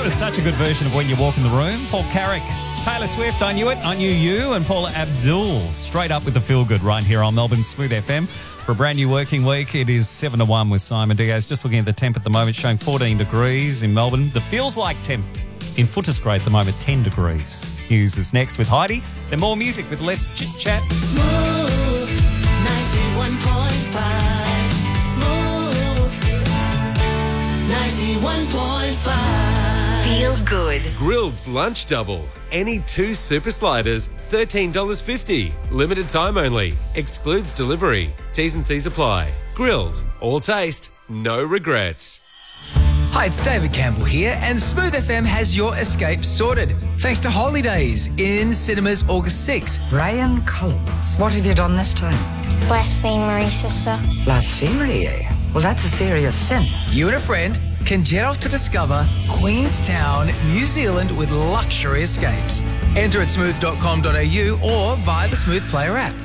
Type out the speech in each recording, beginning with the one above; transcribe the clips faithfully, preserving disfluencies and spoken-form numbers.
That was such a good version of When You Walk in the Room. Paul Carrick, Taylor Swift, I Knew It, I Knew You, and Paula Abdul. Straight up with the feel good right here on Melbourne Smooth F M. For a brand new working week, it is seven to one with Simon Diaz. Just looking at the temp at the moment, showing fourteen degrees in Melbourne. The feels like temp in Footscray at the moment, ten degrees. News is next with Heidi. Then more music with less chit-chat. Smooth ninety-one point five. Smooth ninety-one point five. Feel good. Grilled's lunch double. Any two super sliders, thirteen dollars fifty. Limited time only. Excludes delivery. T's and C's apply. Grilled. All taste. No regrets. Hi, it's David Campbell here, and Smooth F M has your escape sorted. Thanks to Holidays in cinemas August sixth. Brian Collins, what have you done this time? Blasphemery, sister. Blasphemy, eh? Well, that's a serious sin. You and a friend can jet off to discover Queenstown, New Zealand with luxury escapes. Enter at smooth dot com dot a u or via the Smooth Player app.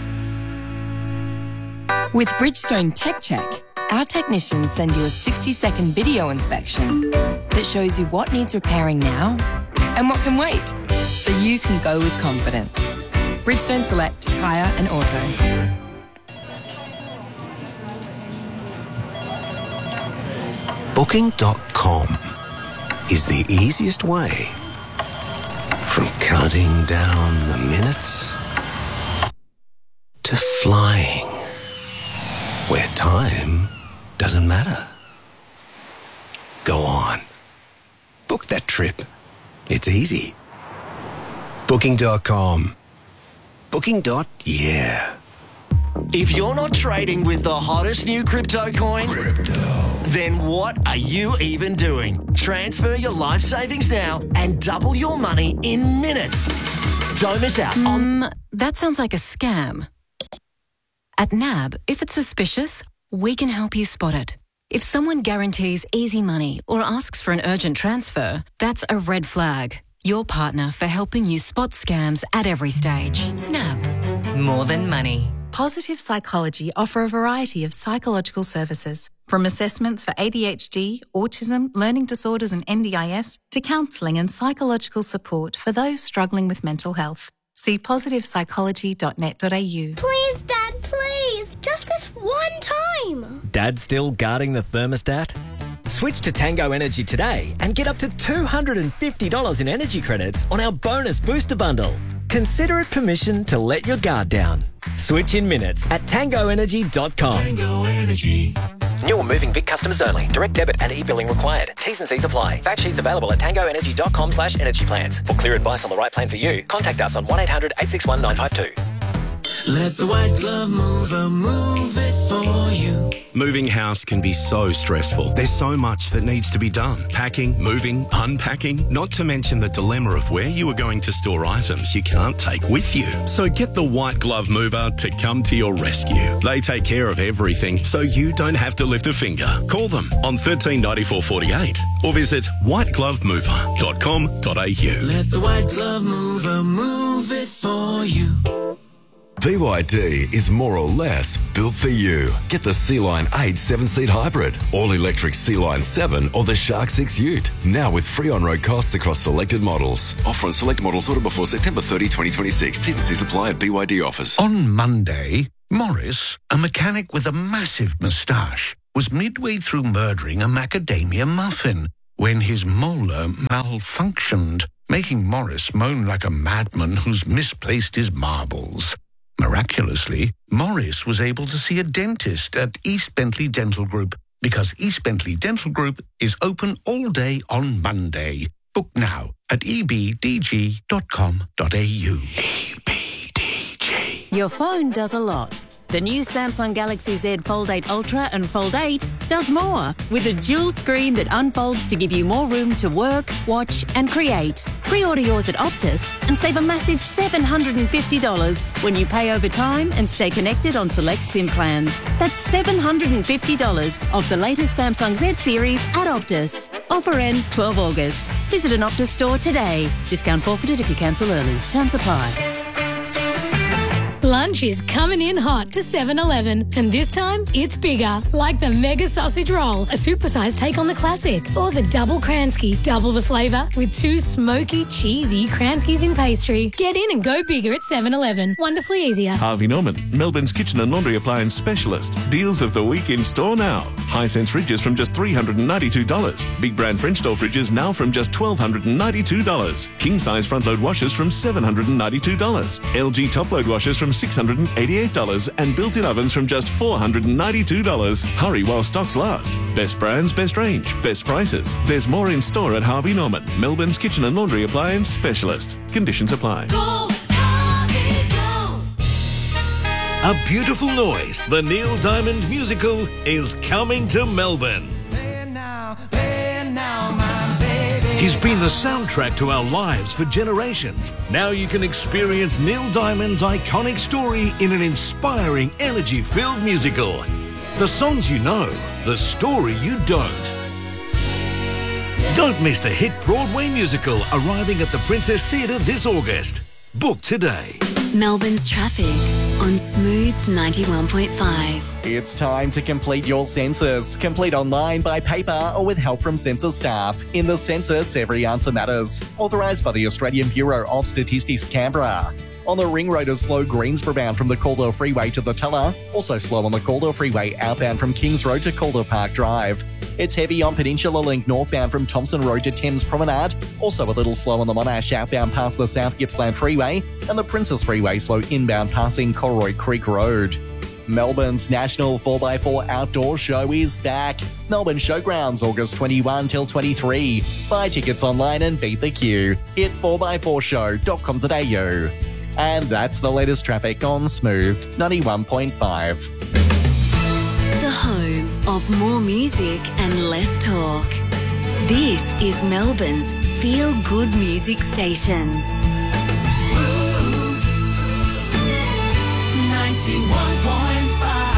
With Bridgestone Tech Check, our technicians send you a sixty-second video inspection that shows you what needs repairing now and what can wait, so you can go with confidence. Bridgestone Select Tyre and Auto. Booking dot com is the easiest way from counting down the minutes to flying, where time doesn't matter. Go on. Book that trip. It's easy. Booking dot com. Booking. Yeah. If you're not trading with the hottest new crypto coin, crypto. Then what are you even doing? Transfer your life savings now and double your money in minutes. Don't miss out on... Mm, that sounds like a scam. At N A B, if it's suspicious, we can help you spot it. If someone guarantees easy money or asks for an urgent transfer, that's a red flag. Your partner for helping you spot scams at every stage. N A B. More than money. Positive Psychology offer a variety of psychological services, from assessments for A D H D, autism, learning disorders and N D I S, to counselling and psychological support for those struggling with mental health. See positive psychology dot net dot a u. Please, Dad, please. Just this one time. Dad still guarding the thermostat? Switch to Tango Energy today and get up to two hundred fifty dollars in energy credits on our bonus booster bundle. Consider it permission to let your guard down. Switch in minutes at tango energy dot com. Tango Energy. New or moving Vic customers only. Direct debit and e-billing required. T's and C's apply. Fact sheets available at tango energy dot com slash energy plans. For clear advice on the right plan for you, contact us on one eight hundred eight six one nine five two. Let the white glove mover move it for you. Moving house can be so stressful. There's so much that needs to be done. Packing, moving, unpacking, not to mention the dilemma of where you are going to store items you can't take with you. So get the White Glove Mover to come to your rescue. They take care of everything so you don't have to lift a finger. Call them on one three nine four four eight or visit white glove mover dot com dot a u. Let the white glove mover move it for you. B Y D is more or less built for you. Get the Sea-Line eight seven-seat hybrid, all-electric Sea-Line seven or the Shark six Ute. Now with free on-road costs across selected models. Offer on select models ordered before September thirtieth, twenty twenty-six. T's and C's apply at B Y D offers. On Monday, Morris, a mechanic with a massive moustache, was midway through murdering a macadamia muffin when his molar malfunctioned, making Morris moan like a madman who's misplaced his marbles. Miraculously, Morris was able to see a dentist at East Bentley Dental Group because East Bentley Dental Group is open all day on Monday. Book now at e b d g dot com dot a u. E B D G. Your phone does a lot. The new Samsung Galaxy Z Fold eight Ultra and Fold eight does more, with a dual screen that unfolds to give you more room to work, watch and create. Pre-order yours at Optus and save a massive seven hundred fifty dollars when you pay over time and stay connected on select SIM plans. That's seven hundred fifty dollars off the latest Samsung Z series at Optus. Offer ends twelfth of August. Visit an Optus store today. Discount forfeited if you cancel early. Terms apply. Lunch is coming in hot to seven eleven, and this time it's bigger, like the Mega Sausage Roll, a supersized take on the classic, or the Double Kransky, double the flavour with two smoky, cheesy Kranskys in pastry. Get in and go bigger at seven eleven. Wonderfully easier. Harvey Norman, Melbourne's kitchen and laundry appliance specialist. Deals of the week in store now. Hisense fridges from just three hundred ninety-two dollars. Big brand French door fridges now from just one thousand two hundred ninety-two dollars. King size front load washers from seven hundred ninety-two dollars. L G top load washers from six hundred eighty-eight dollars and built-in ovens from just four hundred ninety-two dollars. Hurry while stocks last. Best brands, best range, best prices. There's more in store at Harvey Norman, Melbourne's kitchen and laundry appliance specialist. Conditions apply. Go, Harvey, go. A beautiful noise. The Neil Diamond musical is coming to Melbourne. He's been the soundtrack to our lives for generations. Now you can experience Neil Diamond's iconic story in an inspiring, energy-filled musical. The songs you know, the story you don't. Don't miss the hit Broadway musical arriving at the Princess Theatre this August. Book today. Melbourne's traffic on Smooth ninety-one point five. It's time to complete your census. Complete online, by paper, or with help from census staff. In the census, every answer matters. Authorised by the Australian Bureau of Statistics, Canberra. On the ring road of slow Greensboro bound from the Calder Freeway to the Tulla. Also slow on the Calder Freeway outbound from Kings Road to Calder Park Drive. It's heavy on Peninsula Link northbound from Thompson Road to Thames Promenade. Also a little slow on the Monash outbound past the South Gippsland Freeway. And the Princess Freeway slow inbound passing Colroy Creek Road. Melbourne's National four by four Outdoor Show is back. Melbourne Showgrounds, August twenty-first till twenty-third. Buy tickets online and beat the queue. Hit four by four show dot com dot a u. And that's the latest traffic on Smooth ninety-one point five. The home of more music and less talk. This is Melbourne's feel-good music station. Smooth ninety-one point five.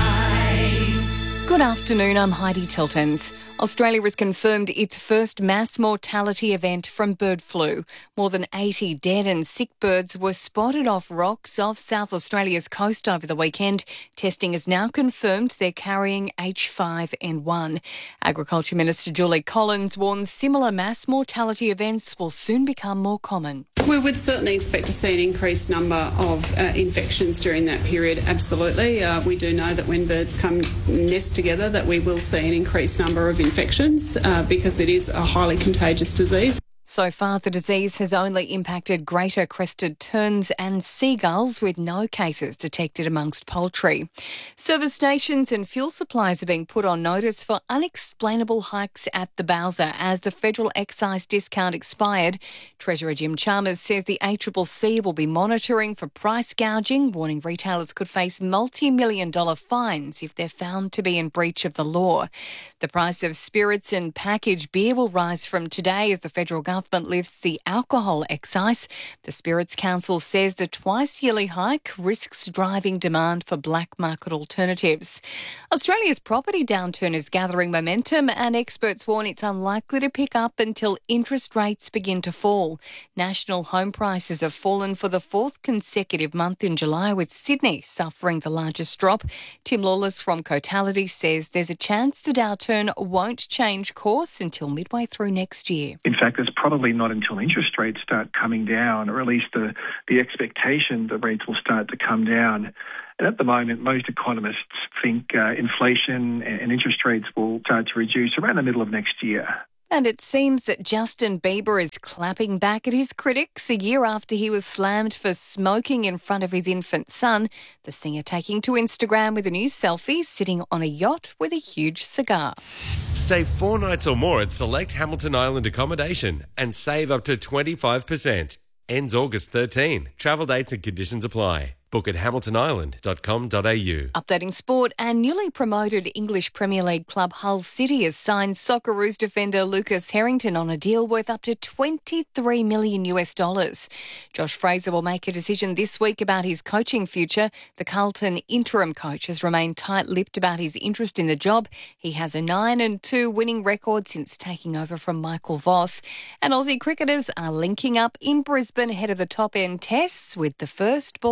Good afternoon, I'm Heidi Tiltons. Australia has confirmed its first mass mortality event from bird flu. More than eighty dead and sick birds were spotted off rocks off South Australia's coast over the weekend. Testing has now confirmed they're carrying H five N one. Agriculture Minister Julie Collins warns similar mass mortality events will soon become more common. We would certainly expect to see an increased number of uh, infections during that period, absolutely. Uh, we do know that when birds come nest together that we will see an increased number of infections uh, because it is a highly contagious disease. So far, the disease has only impacted greater crested terns and seagulls, with no cases detected amongst poultry. Service stations and fuel supplies are being put on notice for unexplainable hikes at the Bowser as the federal excise discount expired. Treasurer Jim Chalmers says the A C C C will be monitoring for price gouging, warning retailers could face multi-million dollar fines if they're found to be in breach of the law. The price of spirits and packaged beer will rise from today as the federal government Government lifts the alcohol excise. The Spirits Council says the twice-yearly hike risks driving demand for black market alternatives. Australia's property downturn is gathering momentum, and experts warn it's unlikely to pick up until interest rates begin to fall. National home prices have fallen for the fourth consecutive month in July, with Sydney suffering the largest drop. Tim Lawless from Cotality says there's a chance the downturn won't change course until midway through next year. In fact, there's probably not until interest rates start coming down, or at least the, the expectation that rates will start to come down. And at the moment, most economists think uh, inflation and interest rates will start to reduce around the middle of next year. And it seems that Justin Bieber is clapping back at his critics a year after he was slammed for smoking in front of his infant son. The singer taking to Instagram with a new selfie sitting on a yacht with a huge cigar. Stay four nights or more at select Hamilton Island accommodation and save up to twenty-five percent. Ends August thirteenth. Travel dates and conditions apply. Book at hamilton island dot com dot a u. Updating sport, and newly promoted English Premier League club Hull City has signed Socceroos defender Lucas Harrington on a deal worth up to twenty-three million US dollars. Josh Fraser will make a decision this week about his coaching future. The Carlton interim coach has remained tight-lipped about his interest in the job. He has a nine and two winning record since taking over from Michael Voss. And Aussie cricketers are linking up in Brisbane ahead of the top-end tests, with the first ball against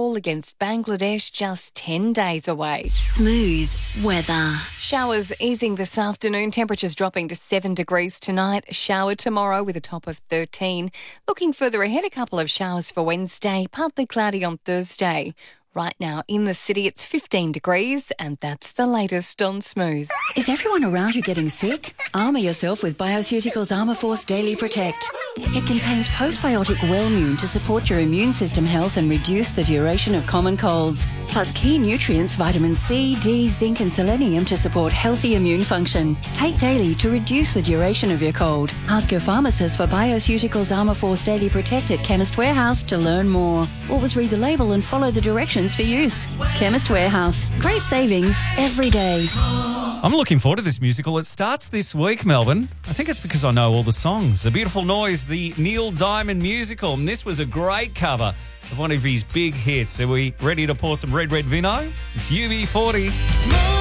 against Bangladesh just ten days away. Smooth weather. Showers easing this afternoon, temperatures dropping to seven degrees tonight. Shower tomorrow with a top of thirteen. Looking further ahead, a couple of showers for Wednesday, partly cloudy on Thursday. Right now in the city, it's fifteen degrees, and that's the latest on Smooth. Is everyone around you getting sick? Armour yourself with Bioceuticals Armour Force Daily Protect. It contains postbiotic Wellmune to support your immune system health and reduce the duration of common colds. Plus key nutrients vitamin C, D, zinc and selenium to support healthy immune function. Take daily to reduce the duration of your cold. Ask your pharmacist for Bioceuticals Armour Force Daily Protect at Chemist Warehouse to learn more. Always read the label and follow the directions for use. Chemist Warehouse. Great savings every day. I'm looking forward to this musical. It starts this week, Melbourne. I think it's because I know all the songs. A Beautiful Noise, the Neil Diamond musical. And this was a great cover of one of his big hits. Are we ready to pour some Red Red Vino? It's U B forty.